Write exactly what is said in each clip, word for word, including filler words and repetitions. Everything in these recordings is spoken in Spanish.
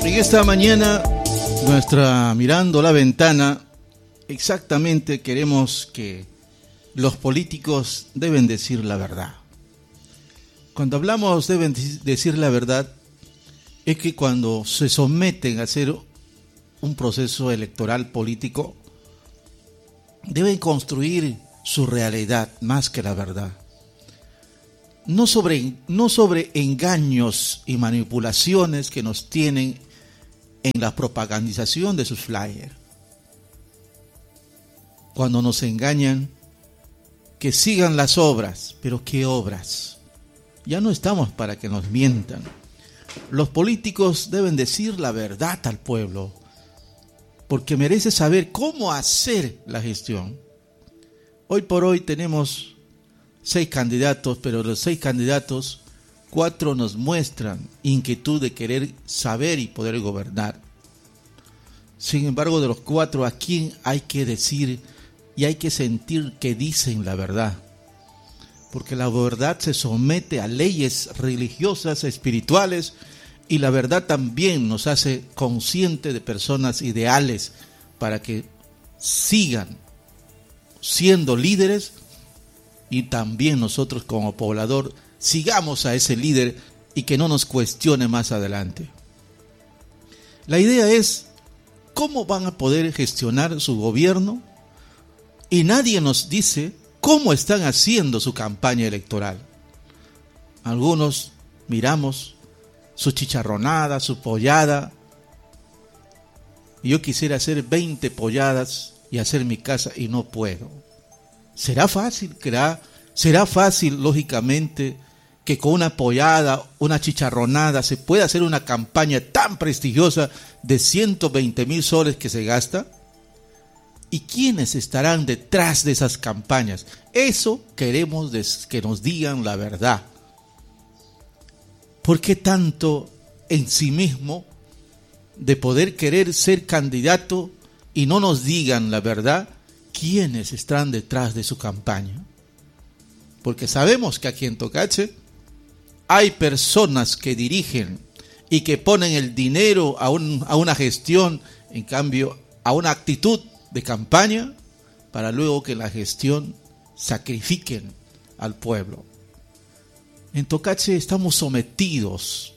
En esta mañana, nuestra Mirando la Ventana, exactamente queremos que los políticos deben decir la verdad. Cuando hablamos deben decir la verdad, es que cuando se someten a hacer un proceso electoral político, deben construir su realidad más que la verdad. No sobre, no sobre engaños y manipulaciones que nos tienen en la propagandización de sus flyers. Cuando nos engañan, que sigan las obras, pero ¿qué obras? Ya no estamos para que nos mientan. Los políticos deben decir la verdad al pueblo, porque merece saber cómo hacer la gestión. Hoy por hoy tenemos seis candidatos, pero de los seis candidatos, cuatro nos muestran inquietud de querer saber y poder gobernar. Sin embargo, de los cuatro, ¿a quién hay que decir y hay que sentir que dicen la verdad? Porque la verdad se somete a leyes religiosas, espirituales, y la verdad también nos hace conscientes de personas ideales para que sigan siendo líderes, y también nosotros como poblador sigamos a ese líder y que no nos cuestione más adelante. La idea es cómo van a poder gestionar su gobierno, y nadie nos dice cómo están haciendo su campaña electoral. Algunos miramos su chicharronada, su pollada. Yo quisiera hacer veinte polladas y hacer mi casa y no puedo. ¿Será fácil? ¿Será, será fácil, lógicamente, que con una pollada, una chicharronada, se pueda hacer una campaña tan prestigiosa de ciento veinte mil soles que se gasta? ¿Y quiénes estarán detrás de esas campañas? Eso queremos que nos digan la verdad. ¿Por qué tanto en sí mismo de poder querer ser candidato y no nos digan la verdad? ¿Quiénes están detrás de su campaña? Porque sabemos que aquí en Tocache hay personas que dirigen y que ponen el dinero a, un, a una gestión, en cambio a una actitud de campaña, para luego que la gestión sacrifiquen al pueblo. En Tocache estamos sometidos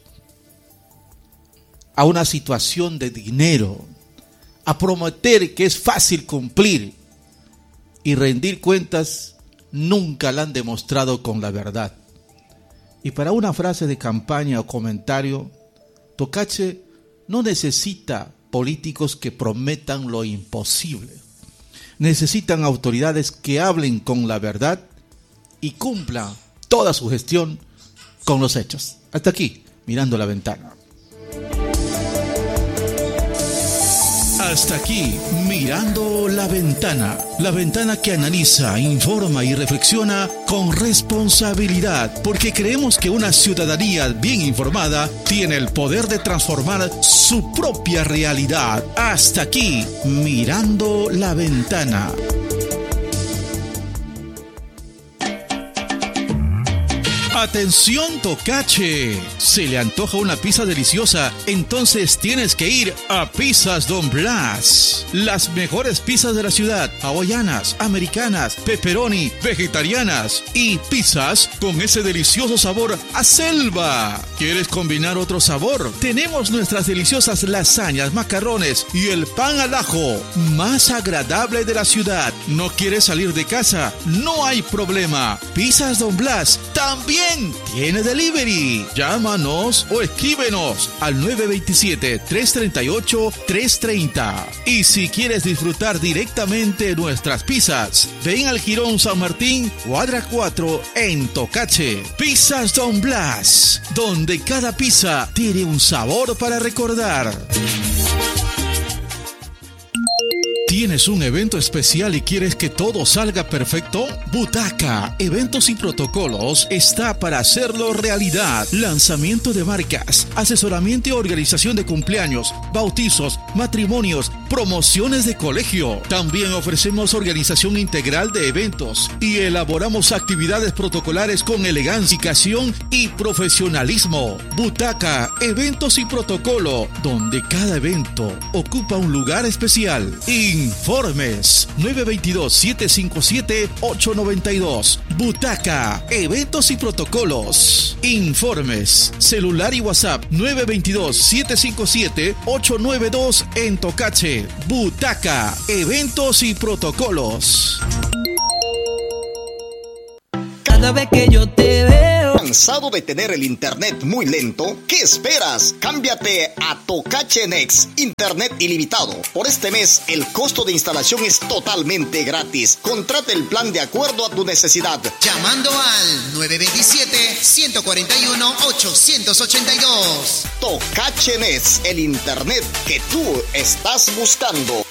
a una situación de dinero, a prometer que es fácil cumplir, y rendir cuentas nunca la han demostrado con la verdad. Y para una frase de campaña o comentario, Tocache no necesita políticos que prometan lo imposible. Necesitan autoridades que hablen con la verdad y cumplan toda su gestión con los hechos. Hasta aquí, Mirando la Ventana. Hasta aquí, Mirando la Ventana. La ventana que analiza, informa y reflexiona con responsabilidad, porque creemos que una ciudadanía bien informada tiene el poder de transformar su propia realidad. Hasta aquí, Mirando la Ventana. Atención Tocache, ¿se le antoja una pizza deliciosa? Entonces tienes que ir a Pizzas Don Blas. Las mejores pizzas de la ciudad, hawaianas, americanas, pepperoni, vegetarianas y pizzas con ese delicioso sabor a selva. ¿Quieres combinar otro sabor? Tenemos nuestras deliciosas lasañas, macarrones y el pan al ajo más agradable de la ciudad. ¿No quieres salir de casa? No hay problema. Pizzas Don Blas también tiene delivery. Llámanos o escríbenos al nueve dos siete, tres tres ocho, tres tres cero. Y si quieres disfrutar directamente nuestras pizzas, ven al Jirón San Martín, cuadra cuatro en Tocache. Pizzas Don Blas, donde cada pizza tiene un sabor para recordar. ¿Tienes un evento especial y quieres que todo salga perfecto? Butaca Eventos y Protocolos está para hacerlo realidad. Lanzamiento de marcas, asesoramiento y organización de cumpleaños, bautizos, matrimonios, promociones de colegio. También ofrecemos organización integral de eventos y elaboramos actividades protocolares con elegancia y profesionalismo. Butaca Eventos y Protocolo, donde cada evento ocupa un lugar especial. Informes nueve dos dos, siete cinco siete, ocho nueve dos. Butaca Eventos y Protocolos. Informes, celular y WhatsApp nueve dos dos, siete cinco siete, ocho nueve dos en Tocache. Butaca Eventos y Protocolos. Cada vez que yo te veo. ¿Cansado de tener el internet muy lento? ¿Qué esperas? Cámbiate a Tocache Next, internet ilimitado. Por este mes, el costo de instalación es totalmente gratis. Contrate el plan de acuerdo a tu necesidad. Llamando al nueve dos siete, uno cuatro uno, ocho ocho dos. Tocache Next, el internet que tú estás buscando.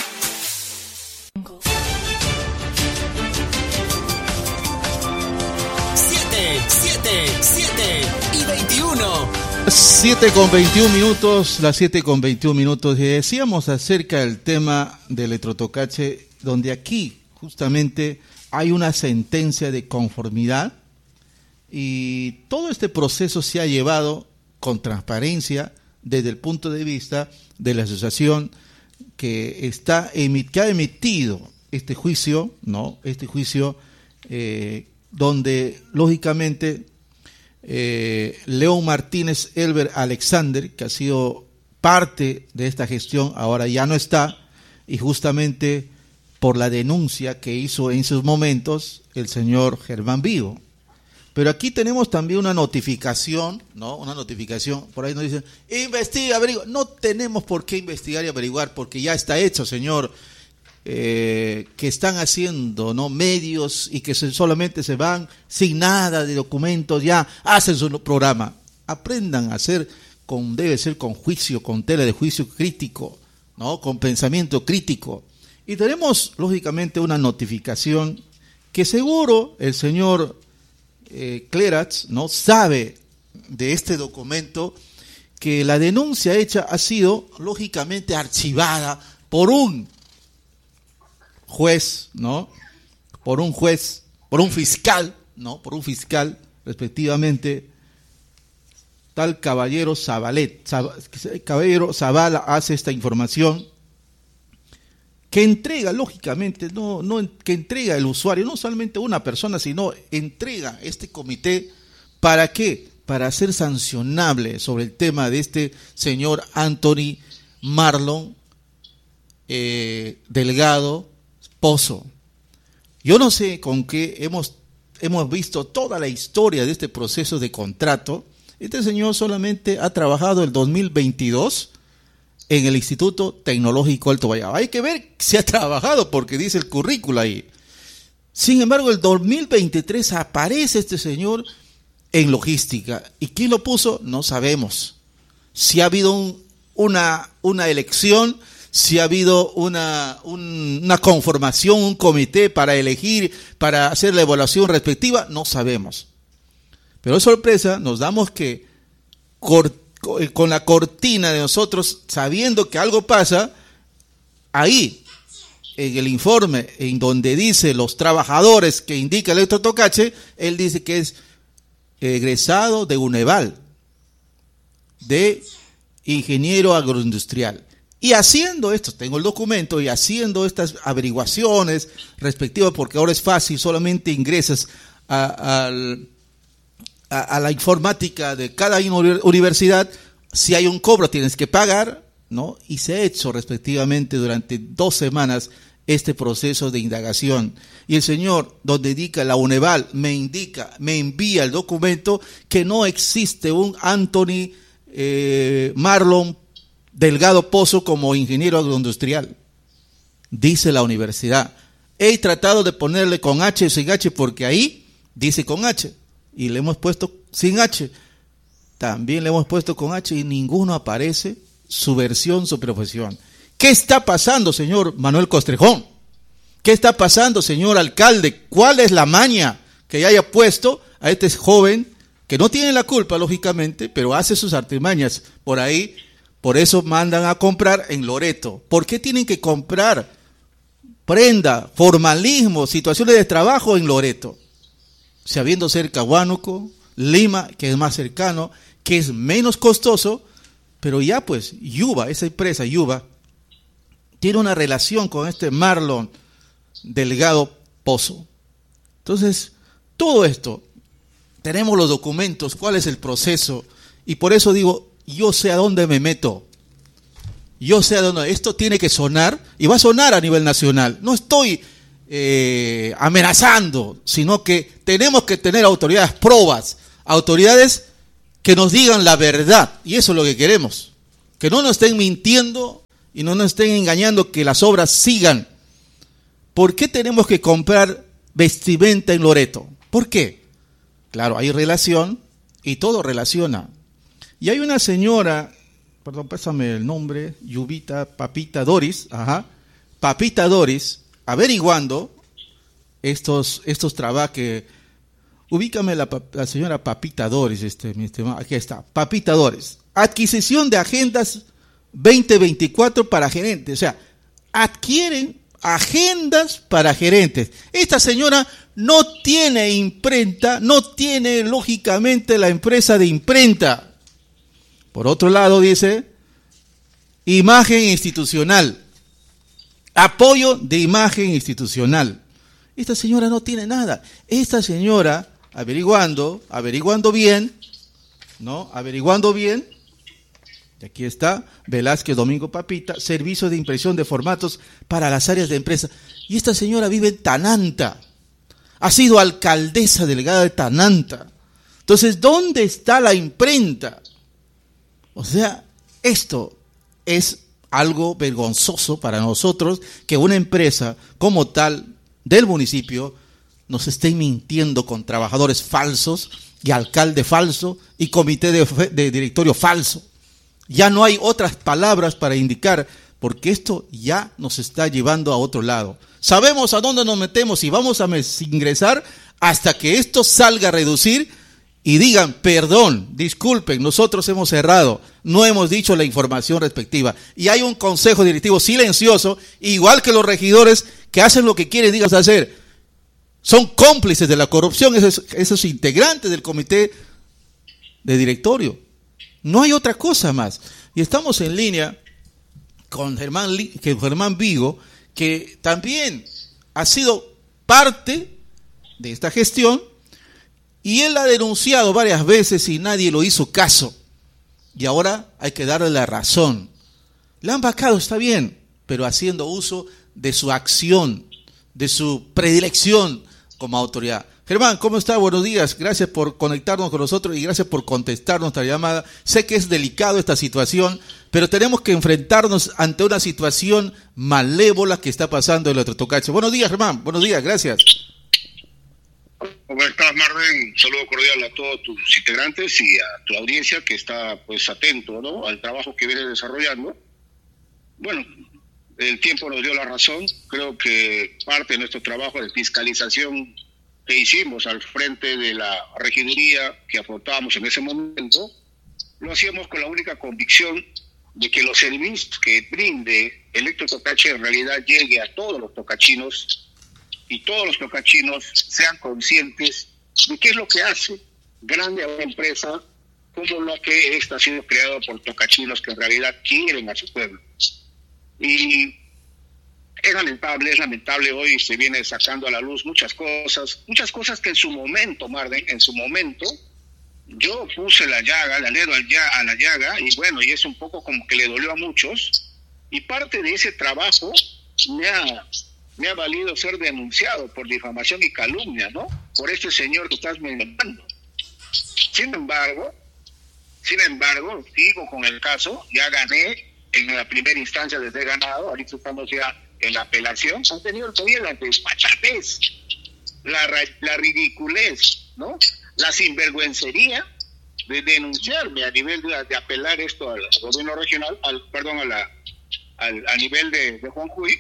siete y veintiuno. siete con veintiún minutos, las siete con veintiún minutos. Y decíamos acerca del tema de Electrotocache, donde aquí justamente hay una sentencia de conformidad y todo este proceso se ha llevado con transparencia desde el punto de vista de la asociación que está que ha emitido este juicio, no, este juicio eh, donde lógicamente eh, León Martínez Elber Alexander, que ha sido parte de esta gestión, ahora ya no está, y justamente por la denuncia que hizo en sus momentos el señor Germán Vigo. Pero aquí tenemos también una notificación, ¿no? Una notificación, por ahí nos dicen, investiga, averigua. No tenemos por qué investigar y averiguar, porque ya está hecho, señor. Eh, que están haciendo, ¿no? Medios y que se, solamente se van sin nada de documentos, ya hacen su programa. Aprendan a hacer, con, debe ser con juicio, con tela de juicio crítico, ¿no? Con pensamiento crítico. Y tenemos, lógicamente, una notificación que seguro el señor eh, Cleratz, ¿no? Sabe de este documento, que la denuncia hecha ha sido, lógicamente, archivada por un juez, ¿no? Por un juez, por un fiscal, ¿no? Por un fiscal, respectivamente, tal caballero Zabalet, Zab, caballero Zavala hace esta información que entrega, lógicamente, no, no, que entrega el usuario, no solamente una persona, sino entrega este comité, ¿para qué? Para ser sancionable sobre el tema de este señor Anthony Marlon eh, Delgado Pozo. Yo no sé con qué hemos, hemos visto toda la historia de este proceso de contrato. Este señor solamente ha trabajado el dos mil veintidós en el Instituto Tecnológico Alto Vallado. Hay que ver si ha trabajado porque dice el currículo ahí. Sin embargo, el dos mil veintitrés aparece este señor en logística. ¿Y quién lo puso? No sabemos. Si ha habido un, una, una elección, si ha habido una, un, una conformación, un comité para elegir, para hacer la evaluación respectiva, no sabemos. Pero es sorpresa, nos damos que cor, con la cortina de nosotros, sabiendo que algo pasa, ahí, en el informe, en donde dice los trabajadores que indica el Electrotocache, él dice que es egresado de UNEVAL, de ingeniero agroindustrial. Y haciendo esto, tengo el documento, y haciendo estas averiguaciones respectivas, porque ahora es fácil, solamente ingresas a, a, a la informática de cada universidad, si hay un cobro tienes que pagar, ¿no? Y se ha hecho respectivamente durante dos semanas este proceso de indagación. Y el señor, donde indica la UNEVAL, me indica, me envía el documento que no existe un Anthony eh, Marlon Delgado Pozo como ingeniero agroindustrial, dice la universidad. He tratado de ponerle con H o sin H porque ahí dice con H y le hemos puesto sin H. También le hemos puesto con H y ninguno aparece su versión, su profesión. ¿Qué está pasando, señor Manuel Costrejón? ¿Qué está pasando, señor alcalde? ¿Cuál es la maña que haya puesto a este joven que no tiene la culpa, lógicamente, pero hace sus artimañas por ahí? Por eso mandan a comprar en Loreto. ¿Por qué tienen que comprar prenda, formalismo, situaciones de trabajo en Loreto? Sabiendo cerca Huánuco, Lima, que es más cercano, que es menos costoso, pero ya pues, Yuba, esa empresa Yuba, tiene una relación con este Marlon Delgado Pozo. Entonces, todo esto, tenemos los documentos, cuál es el proceso, y por eso digo, yo sé a dónde me meto. Yo sé a dónde. Esto tiene que sonar, y va a sonar a nivel nacional. No estoy eh, amenazando, sino que tenemos que tener autoridades probas, autoridades que nos digan la verdad, y eso es lo que queremos. Que no nos estén mintiendo y no nos estén engañando, que las obras sigan. ¿Por qué tenemos que comprar vestimenta en Loreto? ¿Por qué? Claro, hay relación y todo relaciona. Y hay una señora, perdón, pásame el nombre, Yubita, Papita Doris, ajá, Papita Doris, averiguando estos, estos trabajos que, ubícame la, la señora Papita Doris, este, mi estimado, aquí está, Papita Doris, adquisición de agendas veinte veinticuatro para gerentes, o sea, adquieren agendas para gerentes. Esta señora no tiene imprenta, no tiene lógicamente la empresa de imprenta. Por otro lado dice, imagen institucional, apoyo de imagen institucional. Esta señora no tiene nada. Esta señora, averiguando, averiguando bien, ¿no? Averiguando bien, y aquí está, Velázquez Domingo Papita, servicio de impresión de formatos para las áreas de empresa. Y esta señora vive en Tananta, ha sido alcaldesa delegada de Tananta. Entonces, ¿dónde está la imprenta? O sea, esto es algo vergonzoso para nosotros, que una empresa como tal del municipio nos esté mintiendo con trabajadores falsos y alcalde falso y comité de, de directorio falso. Ya no hay otras palabras para indicar, porque esto ya nos está llevando a otro lado. Sabemos a dónde nos metemos y vamos a ingresar hasta que esto salga a reducir y digan, perdón, disculpen, nosotros hemos errado, no hemos dicho la información respectiva. Y hay un consejo directivo silencioso, igual que los regidores que hacen lo que quieren, digan hacer. Son cómplices de la corrupción, esos, esos integrantes del comité de directorio. No hay otra cosa más. Y estamos en línea con Germán, con Germán Vigo, que también ha sido parte de esta gestión, y él ha denunciado varias veces y nadie lo hizo caso. Y ahora hay que darle la razón. Le han vacado, está bien, pero haciendo uso de su acción, de su predilección como autoridad. Germán, ¿cómo está? Buenos días. Gracias por conectarnos con nosotros y gracias por contestar nuestra llamada. Sé que es delicado esta situación, pero tenemos que enfrentarnos ante una situación malévola que está pasando en nuestro Tocache. Buenos días, Germán. Buenos días, gracias. ¿Cómo estás, Marden? Un saludo cordial a todos tus integrantes y a tu audiencia que está pues atento, ¿no?, al trabajo que viene desarrollando. Bueno, el tiempo nos dio la razón. Creo que parte de nuestro trabajo de fiscalización que hicimos al frente de la regiduría que afrontábamos en ese momento, lo hacíamos con la única convicción de que los servicios que brinde Electro Tocache en realidad llegue a todos los tocachinos y todos los tocachinos sean conscientes de qué es lo que hace grande a una empresa como lo que esta ha sido creado por tocachinos que en realidad quieren a su pueblo. Y es lamentable, es lamentable, hoy se viene sacando a la luz muchas cosas, muchas cosas que en su momento, Marden, en su momento, yo puse la llaga, la dedo a la llaga, y bueno, y es un poco como que le dolió a muchos, y parte de ese trabajo me ha... me ha valido ser denunciado por difamación y calumnia, ¿no?, por este señor que estás mencionando. Sin embargo, sin embargo, sigo con el caso, ya gané en la primera instancia desde ganado, ahorita estamos ya en la apelación. Han tenido todavía la despachatez, la, la ridiculez, ¿no?, la sinvergüencería de denunciarme a nivel de, de apelar esto al gobierno regional, al perdón, a la al, a nivel de, de Juanjuy.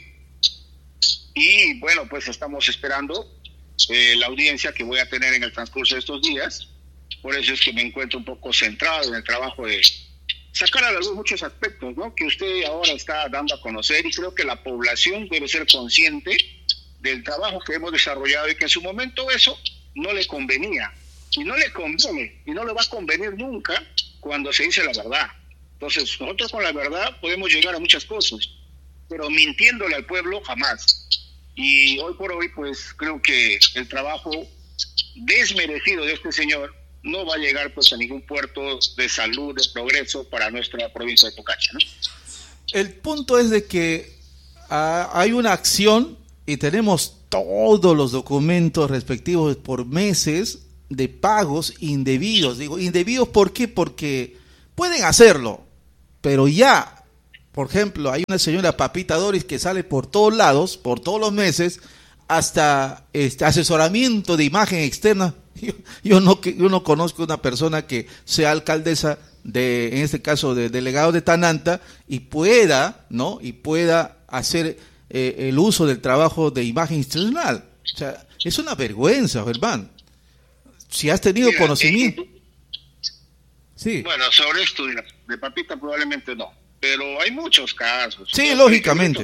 Y bueno, pues estamos esperando eh, la audiencia que voy a tener en el transcurso de estos días. Por eso es que me encuentro un poco centrado en el trabajo de sacar a la luz muchos aspectos, ¿no?, que usted ahora está dando a conocer, y creo que la población debe ser consciente del trabajo que hemos desarrollado y que en su momento eso no le convenía, y no le conviene, y no le va a convenir nunca cuando se dice la verdad. Entonces, nosotros con la verdad podemos llegar a muchas cosas, pero mintiéndole al pueblo jamás. Y hoy por hoy, pues creo que el trabajo desmerecido de este señor no va a llegar pues a ningún puerto de salud, de progreso para nuestra provincia de Tocache, ¿no? El punto es de que uh, hay una acción y tenemos todos los documentos respectivos por meses de pagos indebidos. Digo, indebidos, ¿por qué? Porque pueden hacerlo, pero ya, por ejemplo, hay una señora Papita Doris que sale por todos lados, por todos los meses, hasta este asesoramiento de imagen externa. Yo, yo no yo no conozco una persona que sea alcaldesa de, en este caso, de delegado de Tananta, y pueda, ¿no? Y pueda hacer eh, el uso del trabajo de imagen institucional. O sea, es una vergüenza, Germán. Si has tenido Mira, conocimiento. Eh, sí. Bueno, sobre esto de, de Papita probablemente no, pero hay muchos casos. Sí, lógicamente.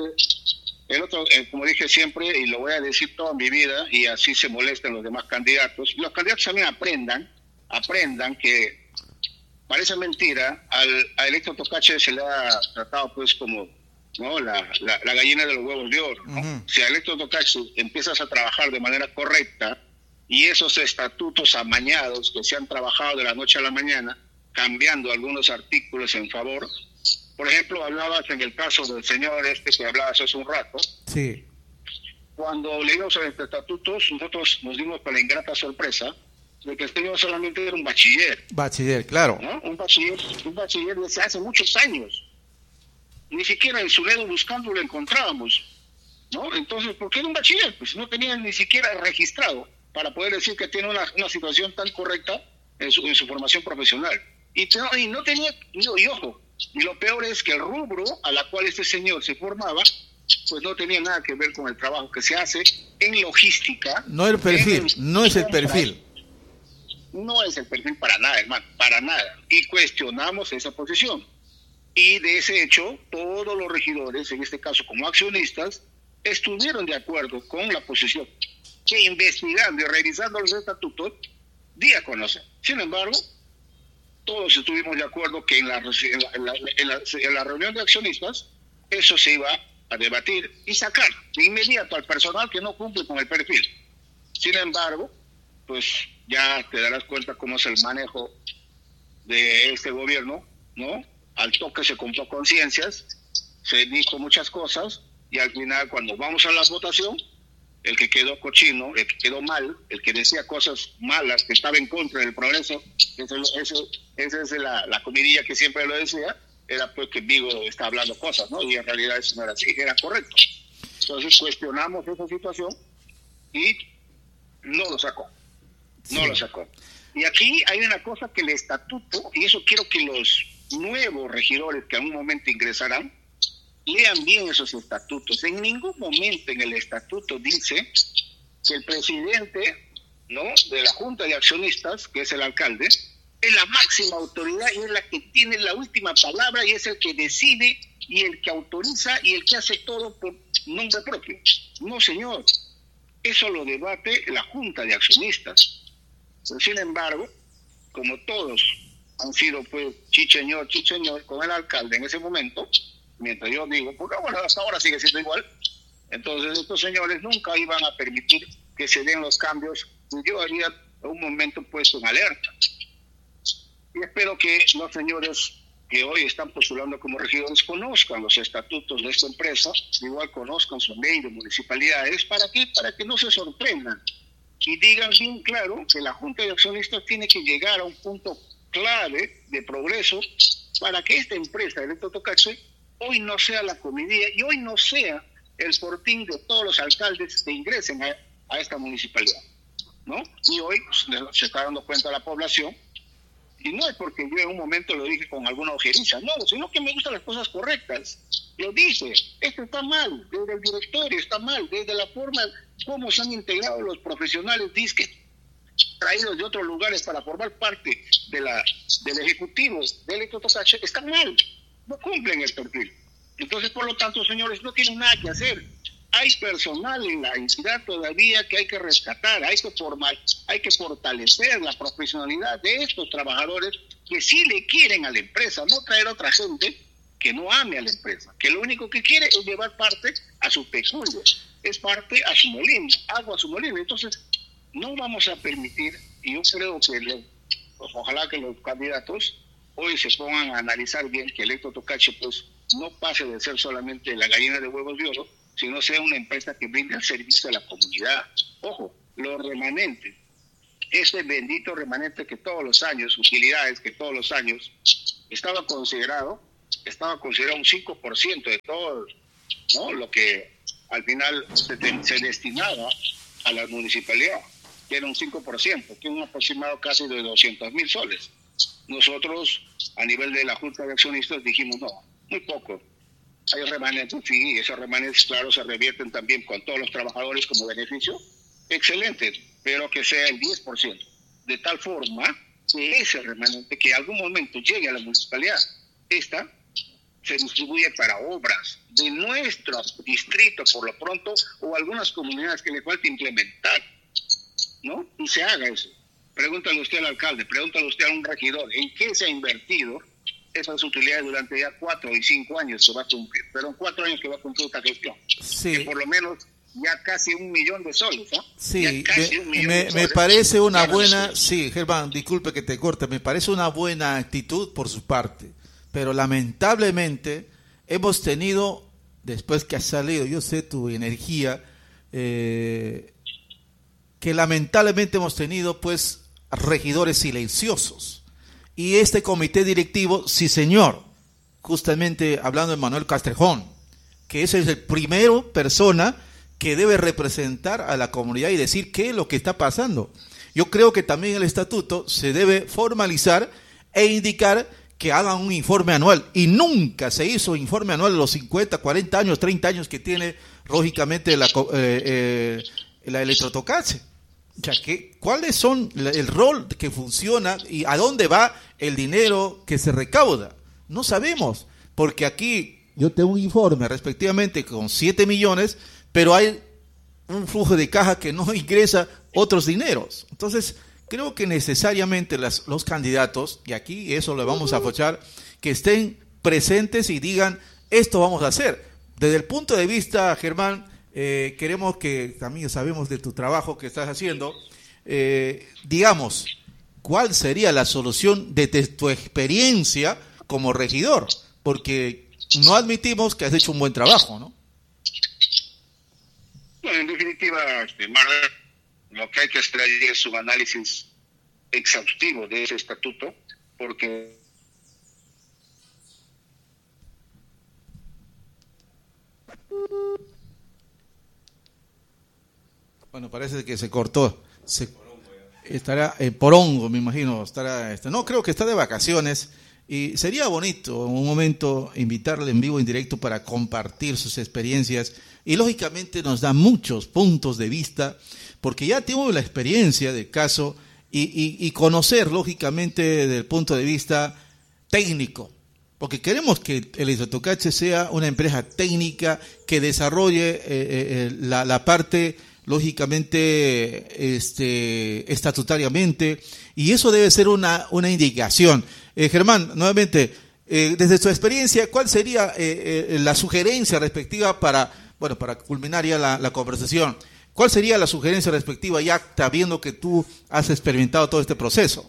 El otro, eh, como dije siempre, y lo voy a decir toda mi vida, y así se molestan los demás candidatos, los candidatos también aprendan, aprendan que parece mentira, al, a Electro Tocache se le ha tratado pues como, ¿no?, la, la, la gallina de los huevos de oro, ¿no? Uh-huh. Si a Electro Tocache empiezas a trabajar de manera correcta, y esos estatutos amañados que se han trabajado de la noche a la mañana, cambiando algunos artículos en favor. Por ejemplo, hablabas en el caso del señor este que hablabas hace un rato. Sí. Cuando leímos los estatutos, nosotros nos dimos con la ingrata sorpresa de que el señor solamente era un bachiller. Bachiller, claro. ¿No? Un bachiller, un bachiller desde hace muchos años. Ni siquiera en su dedo buscando lo encontrábamos, ¿no? Entonces, ¿por qué era un bachiller? Pues no tenía ni siquiera registrado para poder decir que tiene una, una situación tan correcta en su, en su formación profesional. Y, y no tenía, y, y ojo, y lo peor es que el rubro a la cual este señor se formaba, pues no tenía nada que ver con el trabajo que se hace en logística. No el perfil, en, no es el perfil. No es el perfil para nada, hermano, para nada. Y cuestionamos esa posición. Y de ese hecho, todos los regidores, en este caso como accionistas, estuvieron de acuerdo con la posición que investigando y revisando los estatutos, di a conocer. Sin embargo, todos estuvimos de acuerdo que en la, en, la, en, la, en, la, en la reunión de accionistas eso se iba a debatir y sacar de inmediato al personal que no cumple con el perfil. Sin embargo, pues ya te darás cuenta cómo es el manejo de este gobierno, ¿no? Al toque se compró conciencias, se dijo muchas cosas, y al final cuando vamos a la votación, el que quedó cochino, el que quedó mal, el que decía cosas malas, que estaba en contra del progreso, esa es la, la comidilla que siempre lo decía, era pues que Vigo está hablando cosas, ¿no? Y en realidad eso no era así, era correcto. Entonces cuestionamos esa situación y no lo sacó, no sí. lo sacó. Y aquí hay una cosa que el estatuto, y eso quiero que los nuevos regidores que en un momento ingresarán, lean bien esos estatutos. En ningún momento en el estatuto dice que el presidente, ¿no?, de la Junta de Accionistas, que es el alcalde, es la máxima autoridad y es la que tiene la última palabra y es el que decide y el que autoriza y el que hace todo por nombre propio. No, señor. Eso lo debate la Junta de Accionistas. Pero, sin embargo, como todos han sido pues chicheñor, chicheñor con el alcalde en ese momento, mientras yo digo, porque bueno, hasta ahora sigue siendo igual, entonces estos señores nunca iban a permitir que se den los cambios, y yo haría un momento puesto en alerta. Y espero que los señores que hoy están postulando como regidores conozcan los estatutos de esta empresa, igual conozcan su ley de municipalidades. ¿Para qué? Para que no se sorprendan y digan bien claro que la Junta de Accionistas tiene que llegar a un punto clave de progreso para que esta empresa, Electro Tocache, hoy no sea la comidilla y hoy no sea el fortín de todos los alcaldes que ingresen a, a esta municipalidad, ¿no? Y hoy pues, se está dando cuenta la población Y no es porque yo en un momento lo dije con alguna ojeriza, no, sino que me gustan las cosas correctas. Lo dije, esto está mal, desde el directorio está mal, desde la forma como se han integrado los profesionales, disque traídos de otros lugares para formar parte de la del ejecutivo de Electrotocache, está mal, no cumplen el perfil. Entonces, por lo tanto, señores, no tienen nada que hacer. Hay personal en la entidad todavía que hay que rescatar, hay que formar, hay que fortalecer la profesionalidad de estos trabajadores que sí le quieren a la empresa, no traer a otra gente que no ame a la empresa, que lo único que quiere es llevar parte a su peculio, es parte a su molino, agua a su molino. Entonces, no vamos a permitir, y yo creo que le, pues, ojalá que los candidatos hoy se pongan a analizar bien que Electrotocache pues no pase de ser solamente la gallina de huevos de oro, sino sea una empresa que brinde el servicio a la comunidad. Ojo, los remanentes, ese bendito remanente que todos los años, utilidades que todos los años, estaba considerado, estaba considerado un cinco por ciento de todo, ¿no?, lo que al final se, se destinaba a la municipalidad, que era un cinco por ciento, que es un aproximado casi de doscientos mil soles. Nosotros, a nivel de la Junta de Accionistas, dijimos no, muy poco. Hay remanentes, sí, y esos remanentes, claro, se revierten también con todos los trabajadores como beneficio. Excelente, pero que sea el diez por ciento. De tal forma que ese remanente que en algún momento llegue a la municipalidad, esta se distribuye para obras de nuestro distrito por lo pronto, o algunas comunidades que le falta implementar, ¿no? Y se haga eso. Pregúntale usted al alcalde, pregúntale usted a un regidor, ¿en qué se ha invertido esas utilidades durante ya cuatro y cinco años que va a cumplir? Pero en cuatro años que va a cumplir esta gestión. Sí. Que por lo menos ya casi un millón de soles, ¿no? Sí, ya casi me, un millón me, de soles. me parece una Claro, buena, sí. sí, Germán, disculpe que te corte, me parece una buena actitud por su parte, pero lamentablemente hemos tenido, después que has salido, yo sé tu energía, eh, que lamentablemente hemos tenido pues regidores silenciosos. Y este comité directivo, sí señor, justamente hablando de Manuel Castrejón, que ese es el primero persona que debe representar a la comunidad y decir qué es lo que está pasando. Yo creo que también el estatuto se debe formalizar e indicar que hagan un informe anual, y nunca se hizo informe anual de los cincuenta, cuarenta años, treinta años que tiene lógicamente la, eh, eh, la Electrotocache. O sea, ¿qué, ¿cuáles son el rol que funciona y a dónde va el dinero que se recauda? No sabemos, porque aquí yo tengo un informe respectivamente con siete millones, pero hay un flujo de caja que no ingresa otros dineros. Entonces, creo que necesariamente las, los candidatos, y aquí eso lo vamos a apoyar, que estén presentes y digan, esto vamos a hacer. Desde el punto de vista, Germán, Eh, queremos que, también sabemos de tu trabajo que estás haciendo, eh, digamos, ¿cuál sería la solución desde tu experiencia como regidor? Porque no admitimos que has hecho un buen trabajo, ¿no? Bueno, en definitiva, este, Marlene, lo que hay que hacer allí es un análisis exhaustivo de ese estatuto, porque Bueno, parece que se cortó. Se, estará en Porongo, me imagino. Estará, este, no, creo que está de vacaciones. Y sería bonito en un momento invitarle en vivo, en directo, para compartir sus experiencias. Y lógicamente nos da muchos puntos de vista, porque ya tengo la experiencia del caso y, y, y conocer, lógicamente, desde el punto de vista técnico. Porque queremos que el Electrotocache sea una empresa técnica que desarrolle eh, eh, la, la parte, lógicamente, este, estatutariamente, y eso debe ser una, una indicación. Eh, Germán, nuevamente, eh, desde tu experiencia, ¿cuál sería eh, eh, la sugerencia respectiva para, bueno, para culminar ya la, la conversación? ¿Cuál sería la sugerencia respectiva ya sabiendo que tú has experimentado todo este proceso?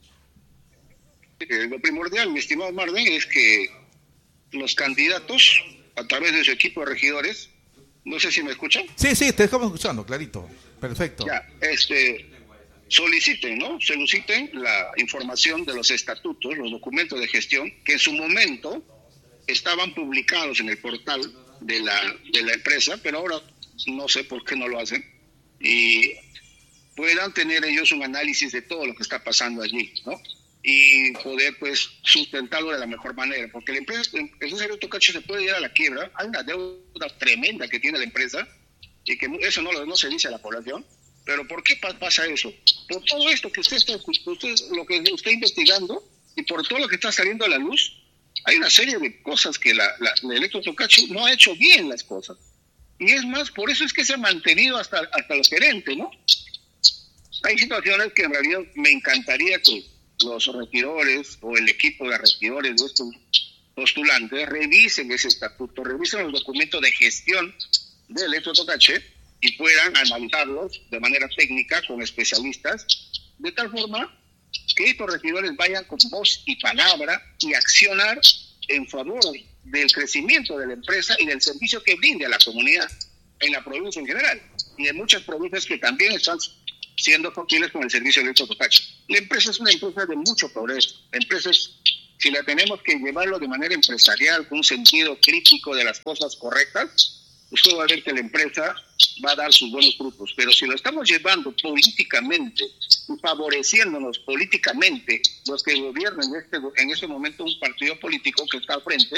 Eh, lo primordial, mi estimado Marden, es que los candidatos, a través de su equipo de regidores, no sé si me escuchan. Sí, sí, te estamos escuchando, clarito. Perfecto. Ya, este, soliciten, ¿no? Soliciten la información de los estatutos, los documentos de gestión, que en su momento estaban publicados en el portal de la, de la empresa, pero ahora no sé por qué no lo hacen. Y puedan tener ellos un análisis de todo lo que está pasando allí, ¿no? y poder pues sustentarlo de la mejor manera, porque la empresa, el empresario Tocache se puede ir a la quiebra. Hay una deuda tremenda que tiene la empresa y que eso no, no se dice a la población. Pero ¿por qué pasa eso? Por todo esto que usted está, usted, lo que usted está investigando y por todo lo que está saliendo a la luz, hay una serie de cosas que la, la, la Electro Tocache no ha hecho bien las cosas. Y es más, por eso es que se ha mantenido hasta, hasta los gerentes, ¿no? Hay situaciones que en realidad me encantaría que los regidores o el equipo de regidores de estos postulantes revisen ese estatuto, revisen los documentos de gestión de Electro Tocache y puedan analizarlos de manera técnica con especialistas, de tal forma que estos regidores vayan con voz y palabra y accionar en favor del crecimiento de la empresa y del servicio que brinde a la comunidad en la provincia en general y en muchas provincias que también están siendo hostiles con el servicio de Electro Tocache. La empresa es una empresa de mucho progreso. La empresa es, si la tenemos que llevarlo de manera empresarial, con un sentido crítico de las cosas correctas, usted va a ver que la empresa va a dar sus buenos frutos. Pero si lo estamos llevando políticamente y favoreciéndonos políticamente los que gobiernan en este, en este momento un partido político que está al frente,